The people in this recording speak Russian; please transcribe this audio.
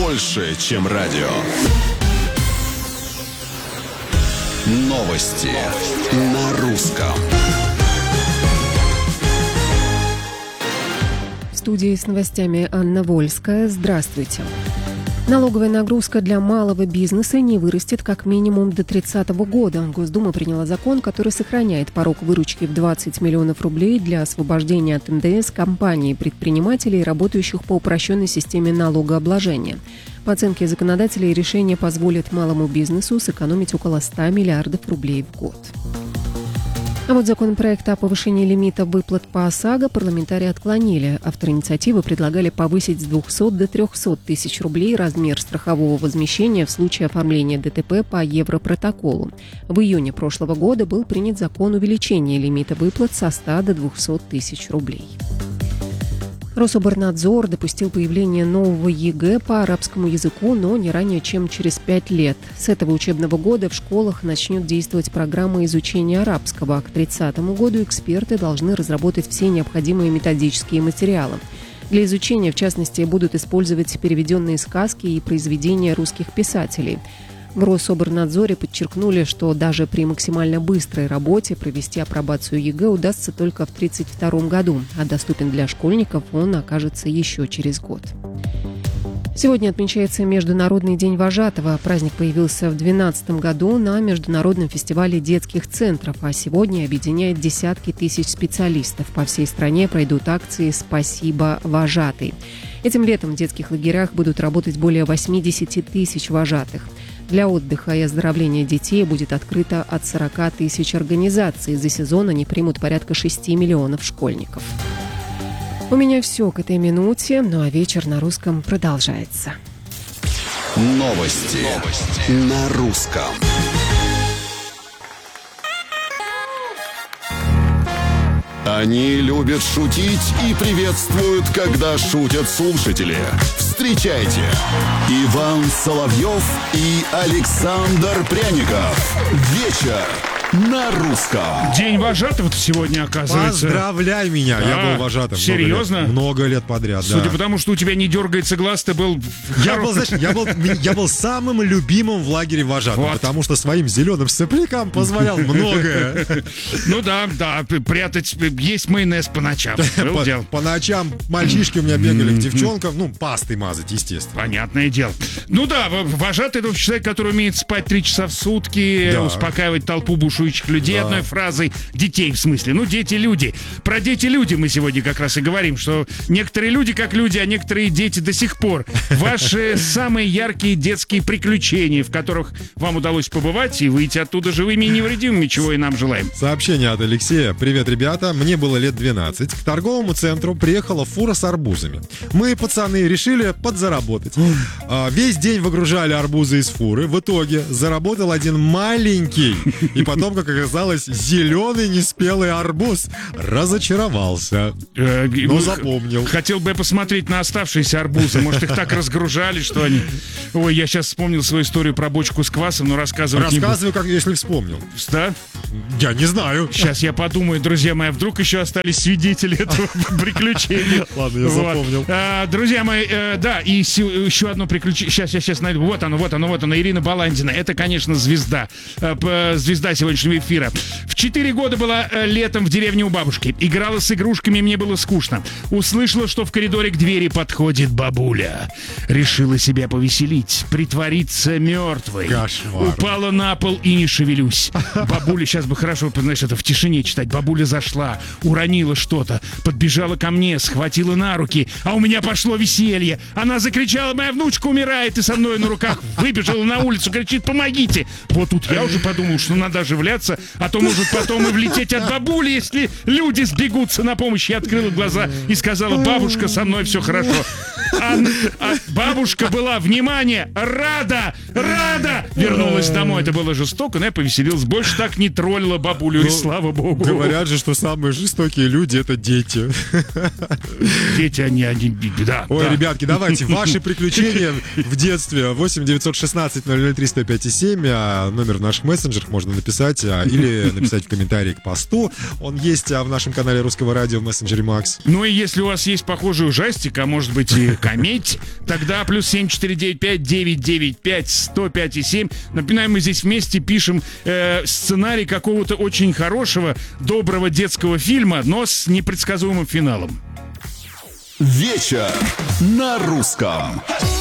больше, чем радио. Новости на русском. В студии с новостями Анна Вольская. Здравствуйте. Налоговая нагрузка для малого бизнеса не вырастет как минимум до 30 года. Госдума приняла закон, который сохраняет порог выручки в 20 миллионов рублей для освобождения от НДС компаний и предпринимателей, работающих по упрощенной системе налогообложения. По оценке законодателей, решение позволит малому бизнесу сэкономить около 100 миллиардов рублей в год. А вот законопроект о повышении лимита выплат по ОСАГО парламентарии отклонили. Авторы инициативы предлагали повысить с 200 до 300 тысяч рублей размер страхового возмещения в случае оформления ДТП по Европротоколу. В июне прошлого года был принят закон увеличения лимита выплат со 100 до 200 тысяч рублей. Рособорнадзор допустил появление нового ЕГЭ по арабскому языку, но не ранее, чем через 5 лет. С этого учебного года в школах начнет действовать программа изучения арабского, а к 30 году эксперты должны разработать все необходимые методические материалы. Для изучения, в частности, будут использовать переведенные сказки и произведения русских писателей. В Рособорнадзоре подчеркнули, что даже при максимально быстрой работе провести апробацию ЕГЭ удастся только в 1932 году, а доступен для школьников он окажется еще через год. Сегодня отмечается Международный день вожатого. Праздник появился в 2012 году на Международном фестивале детских центров, а сегодня объединяет десятки тысяч специалистов. По всей стране пройдут акции «Спасибо, вожатый». Этим летом в детских лагерях будут работать более 80 тысяч вожатых. Для отдыха и оздоровления детей будет открыто от 40 тысяч организаций. За сезон они примут порядка 6 миллионов школьников. У меня все к этой минуте, ну а вечер на русском продолжается. Новости на русском. Они любят шутить и приветствуют, когда шутят слушатели. Встречайте, Иван Соловьев и Александр Пряников. Вечер на русском. День вожатого сегодня, оказывается. Поздравляй меня, я был вожатым. Серьезно? Много лет подряд, Судя да. по тому, что у тебя не дергается глаз, ты был... Я был самым любимым в лагере вожатым, Вот. потому что своим зеленым соплякам позволял многое. Ну да, прятать, есть майонез по ночам. Был дело. По ночам мальчишки у меня бегали к девчонкам, пастой мазать, естественно. Понятное дело. Ну да, вожатый — это человек, который умеет спать 3 часа в сутки, Да. успокаивать толпу бушующих людей одной фразой. Детей, в смысле. Дети-люди. Про дети-люди мы сегодня как раз и говорим, что некоторые люди как люди, а некоторые дети до сих пор. Ваши самые яркие детские приключения, в которых вам удалось побывать и выйти оттуда живыми и невредимыми, чего и нам желаем. Сообщение от Алексея. Привет, ребята. Мне было лет 12. К торговому центру приехала фура с арбузами. Мы, пацаны, решили подзаработать. Весь день выгружали арбузы из фуры. В итоге заработал один маленький. И потом, как оказалось, зеленый неспелый арбуз. Разочаровался. Но запомнил. Хотел бы я посмотреть на оставшиеся арбузы. Может, их так разгружали, что они... Ой, я сейчас вспомнил свою историю про бочку с квасом, но рассказывать не буду. Рассказывай, как если вспомнил. Да? Я не знаю. Сейчас я подумаю, друзья мои, вдруг еще остались свидетели этого приключения. Ладно, я запомнил. Друзья мои, да, и еще одно приключение. Сейчас найду. Вот оно. Ирина Баландина. Это, конечно, звезда. Звезда сегодняшнего эфира. В 4 года была летом в деревне у бабушки. Играла с игрушками, мне было скучно. Услышала, что в коридоре к двери подходит бабуля. Решила себя повеселить, притвориться мертвой. Кошмар. Упала на пол и не шевелюсь. Бабуля, сейчас бы хорошо, знаешь, это в тишине читать. Бабуля зашла, уронила что-то, подбежала ко мне, схватила на руки, а у меня пошло веселье. Она закричала: моя внучка умирает, и со мной на руках выбежала на улицу, кричит: помогите. Вот тут я уже подумал, что надо оживляться, а то может потом и влететь от бабули, если люди сбегутся на помощь. Я открыла глаза и сказала: бабушка, со мной все хорошо. А бабушка была, внимание, рада, вернулась домой. Это было жестоко, но я повеселился. Больше так не троллила бабулю, и слава богу. Говорят же, что самые жестокие люди — это дети. Дети, они да. Ой, да. ребятки, давайте ваши приключения в детстве. 8 916 003 105,7. Номер в наших мессенджерах можно написать или написать в комментарии к посту. Он есть в нашем канале Русского радио в мессенджере Макс. Ну и если у вас есть похожий ужастик, а может быть и кометь, тогда плюс 7495-995-105,7. Напоминаю, мы здесь вместе пишем сценарий какого-то очень хорошего, доброго детского фильма, но с непредсказуемым финалом. Вечер на русском.